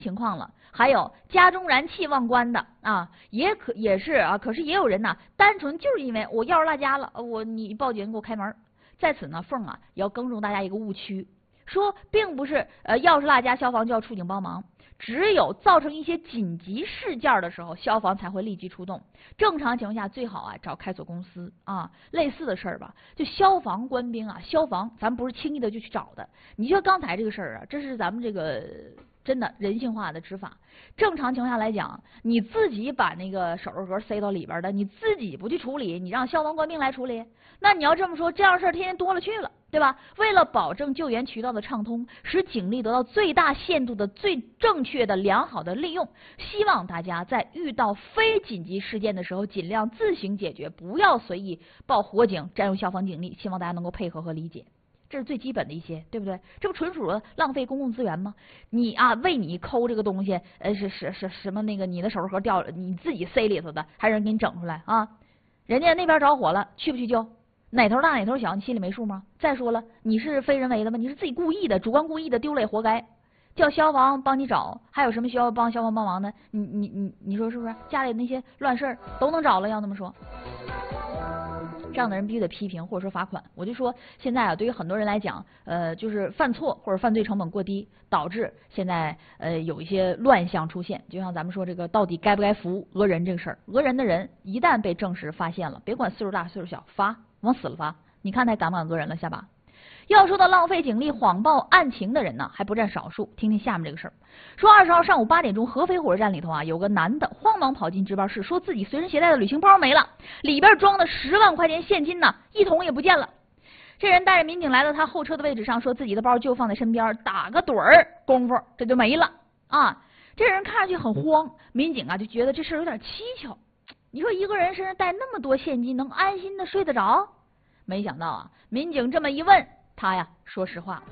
情况了。还有家中燃气忘关的啊，也是啊，可是也有人呢，单纯就是因为我钥匙落家了，你报警给我开门。在此呢，凤啊也要更正大家一个误区，说并不是钥匙落家消防就要出警帮忙，只有造成一些紧急事件的时候，消防才会立即出动。正常情况下最好啊找开锁公司啊，类似的事儿吧，就消防官兵啊，消防咱不是轻易的就去找的。你就刚才这个事儿啊，这是咱们这个真的人性化的执法。正常情况下来讲，你自己把那个手术盒塞到里边的，你自己不去处理，你让消防官兵来处理，那你要这么说，这样事儿天天多了去了，对吧？为了保证救援渠道的畅通，使警力得到最大限度的、最正确的、良好的利用，希望大家在遇到非紧急事件的时候，尽量自行解决，不要随意报火警，占用消防警力。希望大家能够配合和理解。这是最基本的一些，对不对？这不纯属浪费公共资源吗？你啊，为你抠这个东西，是什么那个你的手术盒掉了，你自己塞里头的，还是人给你整出来啊？人家那边着火了，去不去救？哪头大哪头小，你心里没数吗？再说了，你是非人为的吗？你是自己故意的，主观故意的，丢了也活该。叫消防帮你找，还有什么需要帮消防帮忙的？你说是不是？家里那些乱事儿都能找了，要那么说。这样的人必须得批评或者说罚款。我就说现在啊，对于很多人来讲，就是犯错或者犯罪成本过低，导致现在有一些乱象出现。就像咱们说这个到底该不该服讹人这个事儿，讹人的人一旦被证实发现了，别管岁数大岁数小，罚往死了罚。你看他敢不敢讹人了？下把。要说到浪费警力谎报案情的人呢，还不占少数。听听下面这个事儿，说20号上午8点钟，合肥火车站里头啊，有个男的慌忙跑进值班室，说自己随身携带的旅行包没了，里边装的10万块钱现金呢，一桶也不见了。这人带着民警来到他后车的位置上，说自己的包就放在身边，打个盹儿功夫这就没了啊。这人看上去很慌，民警啊就觉得这事有点蹊跷。你说一个人身上带那么多现金，能安心的睡得着？没想到啊，民警这么一问，他呀说实话，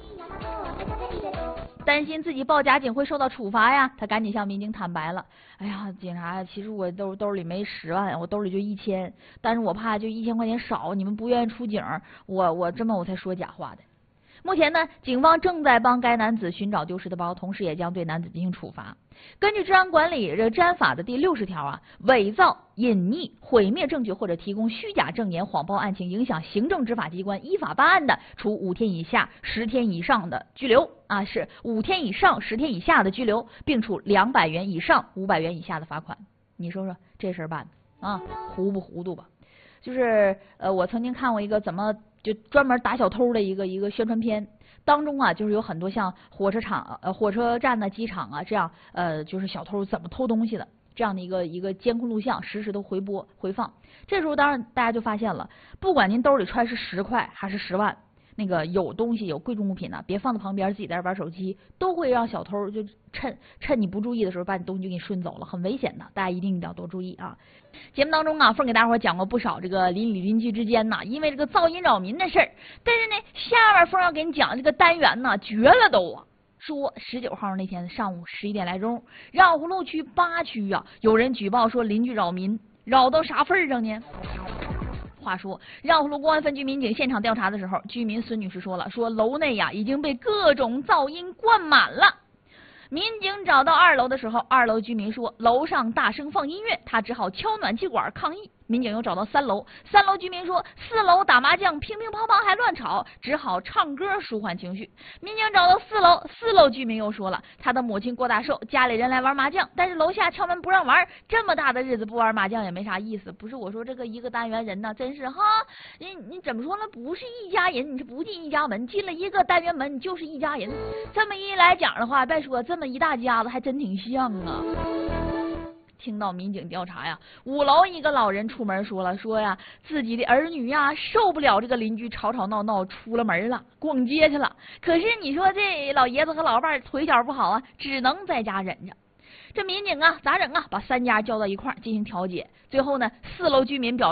担心自己报假警会受到处罚呀，他赶紧向民警坦白了。哎呀，警察，其实我兜里没10万，我兜里就1000，但是我怕就1000块钱少，你们不愿意出警，我这么我才说假话的。目前呢，警方正在帮该男子寻找丢失的包，同时也将对男子进行处罚。根据治安法的第60条啊，伪造、隐匿、毁灭证据或者提供虚假证言、谎报案情，影响行政执法机关依法办案的，处5天以下10天以上的拘留啊，是5天以上10天以下的拘留，并处200元以上500元以下的罚款。你说说这事儿办的啊，糊不糊涂吧？就是我曾经看过一个怎么就专门打小偷的一个宣传片，当中啊就是有很多像火车站呢、机场啊这样就是小偷怎么偷东西的这样的一个监控录像，实时的回放。这时候当然大家就发现了，不管您兜里揣是10块还是10万，那个有东西有贵重物品呢，别放在旁边，自己在这玩手机，都会让小偷就趁你不注意的时候把你东西就给你顺走了，很危险的，大家一定要多注意啊。节目当中啊，凤给大伙讲过不少这个邻里邻居之间呐，因为这个噪音扰民的事儿。但是呢，下面凤要给你讲这个单元呢，绝了都啊！说19号那天上午11点来钟，绕葫芦区8区啊，有人举报说邻居扰民，扰到啥份上呢？话说，绕葫芦公安分局民警现场调查的时候，居民孙女士说了，说楼内呀已经被各种噪音灌满了。民警找到2楼的时候，2楼居民说楼上大声放音乐，他只好敲暖气管抗议。民警又找到3楼，3楼居民说4楼打麻将乒乒乓乓还乱吵，只好唱歌舒缓情绪。民警找到4楼，4楼居民又说了，他的母亲过大寿，家里人来玩麻将，但是楼下敲门不让玩，这么大的日子不玩麻将也没啥意思。不是我说这个一个单元人呢，真是哈，你怎么说呢？不是一家人，你是不进一家门，进了一个单元门，你就是一家人。这么一来讲的话，别说这么一大家子，还真挺像啊。听到民警调查呀，5楼一个老人出门说呀，自己的儿女呀受不了这个邻居吵吵闹闹，出了门了，逛街去了。可是你说这老爷子和老伴儿腿脚不好啊，只能在家忍着。这民警啊咋整啊？把3家叫到一块儿进行调解。最后呢，4楼居民表示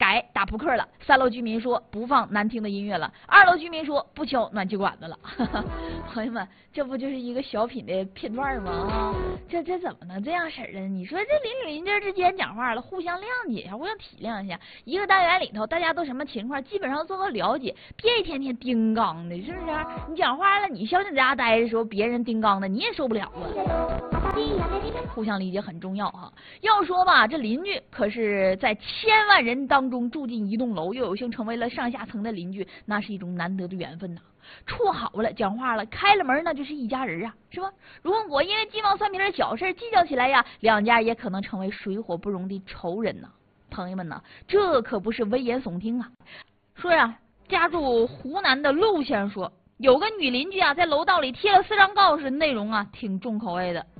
改打扑克了，3楼居民说不放难听的音乐了，2楼居民说不敲暖气管子了。朋友们，这不就是一个小品的片段吗？啊，这怎么能这样式儿的？你说这邻居之间讲话了，互相谅解一下，互相体谅一下，一个单元里头大家都什么情况，基本上做到了解，别一天天叮当的，是不是？你讲话了，你小在家待的时候，别人叮当的，你也受不了啊。互相理解很重要哈。要说吧，这邻居可是在千万人当中住进一栋楼，又有幸成为了上下层的邻居，那是一种难得的缘分呐。处好了，讲话了，开了门，那就是一家人啊，是吧？如果因为鸡毛蒜皮的小事计较起来呀，两家也可能成为水火不容的仇人呐。朋友们呐，这可不是危言耸听啊。说呀，家住湖南的陆先生说，有个女邻居啊，在楼道里贴了4张告示，内容啊挺重口味的。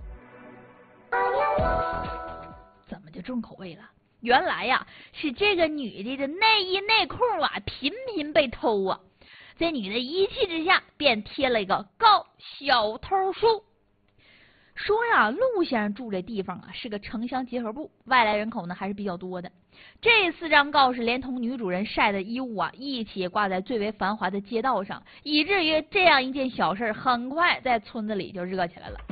怎么就重口味了？原来呀，是这个女的内衣内裤啊频频被偷啊。这女的一气之下便贴了一个告小偷书。说呀，陆先生住这地方啊是个城乡结合部，外来人口呢还是比较多的。这4张告示连同女主人晒的衣物啊一起挂在最为繁华的街道上，以至于这样一件小事很快在村子里就热起来了。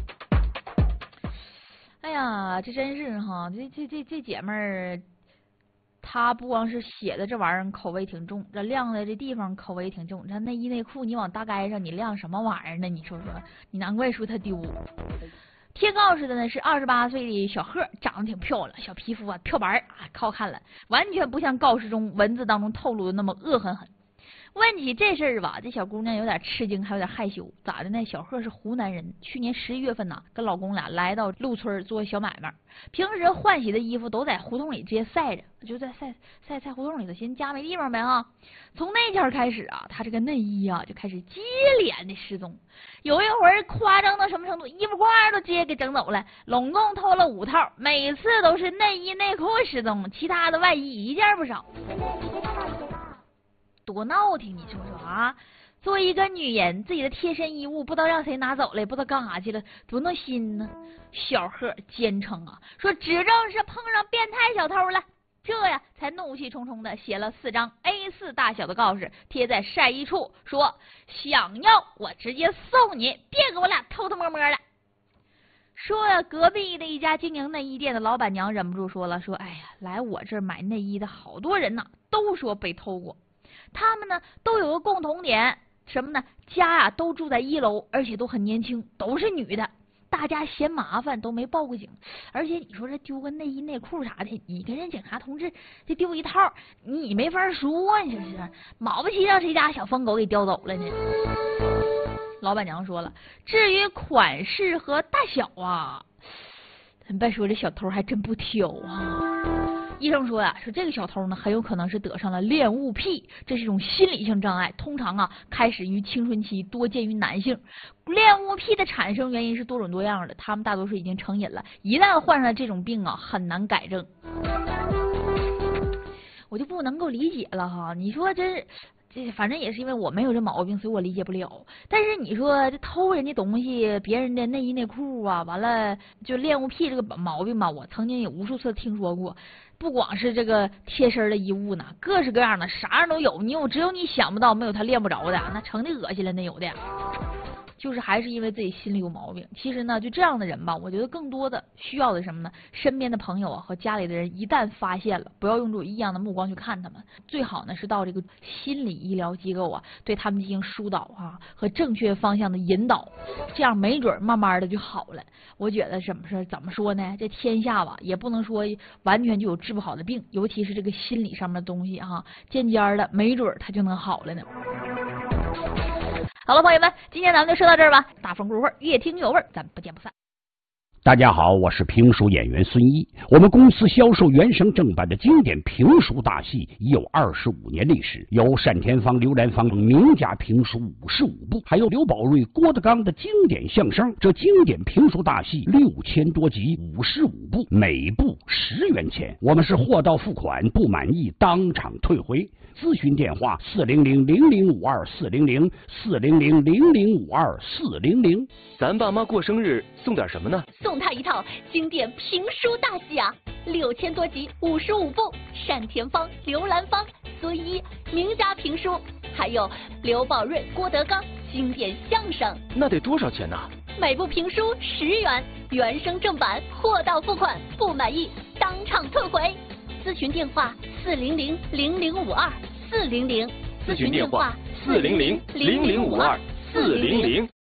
哎呀，这真是哈，这姐妹儿，她不光是写的这玩意儿口味挺重，这晾的这地方口味挺重。这内衣内裤你往大街上你晾什么玩意儿呢？你说说，你难怪说她丢。贴告示的呢是28岁的小贺，长得挺漂亮，小皮肤啊漂白啊，好看了，完全不像告示中文字当中透露的那么恶狠狠。问起这事儿吧，这小姑娘有点吃惊，还有点害羞。咋的呢？小贺是湖南人，去年11月份呢，跟老公俩来到陆村做小买卖。平时换洗的衣服都在胡同里直接晒着，就在晒胡同里头，寻思家没地方呗哈。从那天开始啊，她这个内衣啊就开始接连的失踪。有一回夸张到什么程度？衣服挂都直接给整走了，拢共偷了5套，每次都是内衣内裤失踪，其他的外衣一件不少。多闹挺，你说说啊！作为一个女人，自己的贴身衣物不知道让谁拿走了，不知道干啥去了，多闹心呢。小贺坚称啊，说指证是碰上变态小偷了，这呀才怒气冲冲的写了4张 A4 大小的告示，贴在晒衣处，说想要我直接送你，别给我俩偷偷摸摸的。说呀，隔壁的一家经营内衣店的老板娘忍不住说了，说哎呀，来我这儿买内衣的好多人呐，都说被偷过。他们呢都有个共同点，什么呢？家呀都住在1楼，而且都很年轻，都是女的。大家嫌麻烦都没报过警，而且你说这丢个内衣内裤啥的，你跟人警察同志这丢一套，你没法说，你说是毛不齐让谁家小疯狗给叼走了呢？老板娘说了，至于款式和大小啊，别说这小偷还真不挑啊。医生说呀，说这个小偷呢很有可能是得上了恋物癖，这是一种心理性障碍，通常啊开始于青春期，多见于男性。恋物癖的产生原因是多种多样的，他们大多数已经成瘾了，一旦患上了这种病啊，很难改正。我就不能够理解了哈，你说这反正也是因为我没有这毛病，所以我理解不了。但是你说这偷人家东西，别人的内衣内裤啊，完了就恋物癖这个毛病吧，我曾经也无数次听说过。不光是这个贴身的衣物呢，各式各样的啥样都有，只有你想不到，没有他练不着的，那成的恶心了，那有的。就是还是因为自己心里有毛病。其实呢，就这样的人吧，我觉得更多的需要的什么呢？身边的朋友啊和家里的人一旦发现了，不要用这种异样的目光去看他们，最好呢是到这个心理医疗机构啊，对他们进行疏导啊和正确方向的引导，这样没准慢慢的就好了。我觉得怎么说呢？这天下吧，也不能说完全就有治不好的病，尤其是这个心理上面的东西啊，渐渐的没准它就能好了呢。好了，朋友们，今天咱们就说到这儿吧。大风过会儿，越听越有味儿，咱不见不散。 大家好，我是评书演员孙一。我们公司销售原声正版的经典评书大戏已有25年历史，有单田芳、刘兰芳名家评书55部，还有刘宝瑞、郭德纲的经典相声。这经典评书大戏6000多集，55部，每部10元钱。我们是货到付款，不满意当场退回。咨询电话400-0052-400，400-0052-400。 咱爸妈过生日送点什么呢？ 送他一套经典评书大戏啊！ 6000多集55部，单田芳、刘兰芳、孙一名家评书，还有刘宝瑞、郭德纲经典相声。 那得多少钱呢？ 每部评书10元，原声正版，货到付款，不满意当场退回。咨询电话400-0052，400。 咨询电话400-0052，400。